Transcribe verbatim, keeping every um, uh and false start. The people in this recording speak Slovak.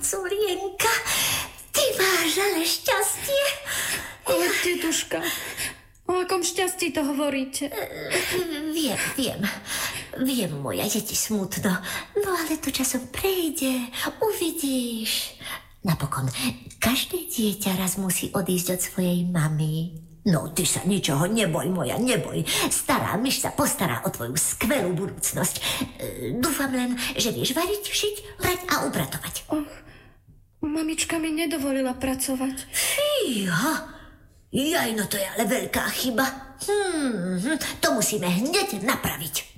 Zulienka, ty máš ale šťastie. Ale deduška, o akom šťastí to hovoríte? Viem, viem. Viem, moja, je ti smutno. No ale to časom prejde. Uvidíš. Napokon, každé dieťa raz musí odísť od svojej mamy. No, ty sa ničoho neboj, moja, neboj. Stará myš sa postará o tvoju skvelú budúcnosť. E, dúfam len, že vieš variť, šiť, prať a upratovať. Och, mamička mi nedovolila pracovať. Fíha. Jaj, no to je ale veľká chyba. Hmm, to musíme hneď napraviť.